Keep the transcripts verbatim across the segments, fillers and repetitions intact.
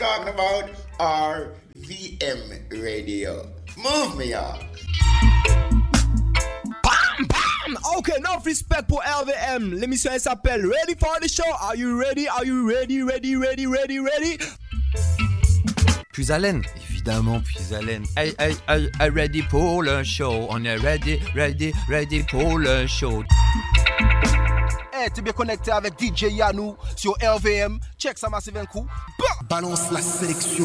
Talking about R V M Radio. Move me up. Bam, bam. Ok, enough respect pour R V M. L'émission elle s'appelle Ready for the Show. Are you ready? Are you ready? Ready, ready, ready, ready? Puis Allen, évidemment, puis Allen. Hey, hey, hey, hey, ready pour le show. On est ready, ready, ready pour le show. Hey, t'es bien connecté avec D J Yanou sur R V M. Check ça massive un coup. Bah! Balance la sélection.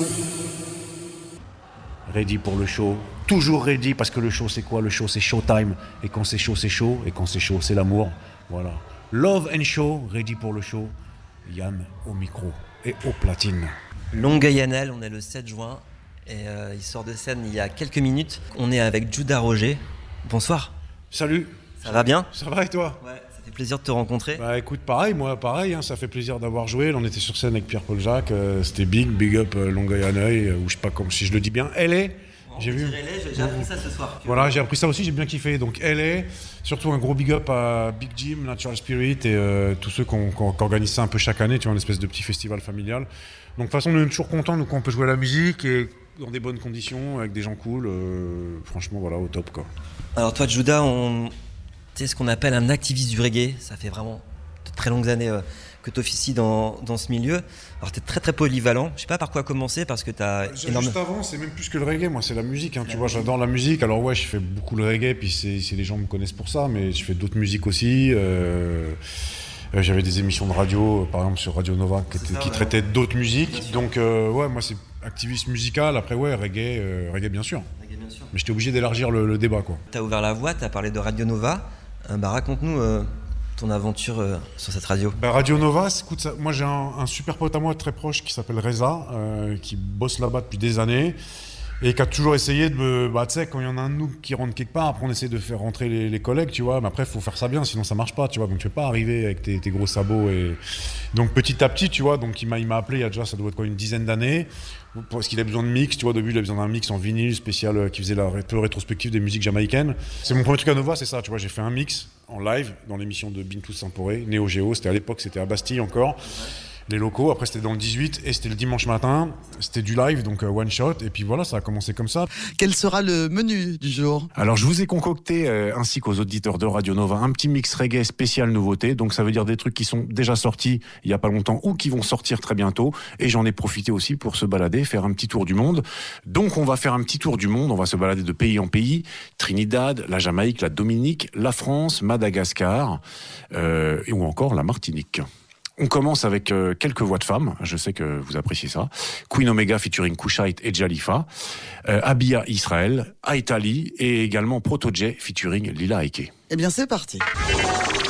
Ready pour le show. Toujours ready parce que le show c'est quoi? Le show c'est showtime. Et quand c'est chaud c'est chaud. Et quand c'est chaud c'est l'amour. Voilà. Love and show. Ready pour le show. Yann au micro et au platine. Longue Yanel, on est le sept juin et euh, il sort de scène il y a quelques minutes. On est avec Judah Roger. Bonsoir. Salut. Ça va bien? Ça va et toi? Ouais, ça fait plaisir de te rencontrer. Bah écoute, pareil, moi pareil, hein, ça fait plaisir d'avoir joué. Là, on était sur scène avec Pierre-Paul Jacques, euh, c'était big, big up euh, Longueuil-en-Oeil, euh, ou je sais pas comme si je le dis bien. L A, On j'ai vu. L A, j'ai, j'ai appris ça ce soir. Voilà, j'ai appris ça aussi, j'ai bien kiffé. Donc L A, surtout un gros big up à Big Jim, Natural Spirit et euh, tous ceux qui organisent ça un peu chaque année, tu vois, une espèce de petit festival familial. Donc de toute façon, on est toujours contents, nous, quand on peut jouer à la musique et dans des bonnes conditions, avec des gens cool. Euh, franchement, voilà, au top, quoi. Alors toi, Judah, on... tu es ce qu'on appelle un activiste du reggae. Ça fait vraiment de très longues années euh, que tu officies dans, dans ce milieu. Alors tu es très très polyvalent. Je sais pas par quoi commencer parce que tu as énormément... Juste avant, c'est même plus que le reggae, moi, c'est la musique. Hein, tu vois, j'adore la musique. Alors ouais, je fais beaucoup le reggae, puis c'est, c'est les gens me connaissent pour ça, mais je fais d'autres musiques aussi. Euh... Euh, j'avais des émissions de radio, euh, par exemple sur Radio Nova, qui, était, ça, qui ouais. traitaient d'autres musiques. Donc, euh, ouais, moi, c'est activiste musical. Après, ouais, reggae, euh, reggae bien sûr. Reggae, bien sûr. Mais j'étais obligé d'élargir le, le débat, quoi. Tu as ouvert la voie, tu as parlé de Radio Nova. Euh, bah, raconte-nous euh, ton aventure euh, sur cette radio. Bah, Radio Nova, écoute, ça, moi, j'ai un, un super pote à moi très proche qui s'appelle Reza, euh, qui bosse là-bas depuis des années. Et qui a toujours essayé de me... Bah, tu sais, quand il y en a un de nous qui rentre quelque part, après on essaie de faire rentrer les, les collègues, tu vois. Mais après, il faut faire ça bien, sinon ça marche pas, tu vois. Donc tu peux pas arriver avec tes, tes gros sabots. Et... Donc petit à petit, tu vois, donc il m'a, il m'a appelé il y a déjà, ça doit être quoi, une dizaine d'années. Parce qu'il a besoin de mix, tu vois. Au début, il a besoin d'un mix en vinyle spécial euh, qui faisait la peu rétrospective des musiques jamaïcaines. C'est mon premier truc à Nova, c'est ça, tu vois. J'ai fait un mix en live dans l'émission de Bintou Samporé, Néo Géo. C'était à l'époque, c'était à Bastille encore. Les locaux, après c'était dans le dix-huit et c'était le dimanche matin, c'était du live, donc euh, one shot, et puis voilà, ça a commencé comme ça. Quel sera le menu du jour? Alors je vous ai concocté, euh, ainsi qu'aux auditeurs de Radio Nova, un petit mix reggae spécial nouveauté, donc ça veut dire des trucs qui sont déjà sortis il y a pas longtemps ou qui vont sortir très bientôt, et j'en ai profité aussi pour se balader, faire un petit tour du monde. Donc on va faire un petit tour du monde, on va se balader de pays en pays, Trinidad, la Jamaïque, la Dominique, la France, Madagascar, euh, ou encore la Martinique. On commence avec euh, quelques voix de femmes, je sais que vous appréciez ça. Queen Omega featuring Kushite et Jalifa, euh, Abia Israël, Aitali et également Proto J featuring Lila Ike. Eh bien c'est parti.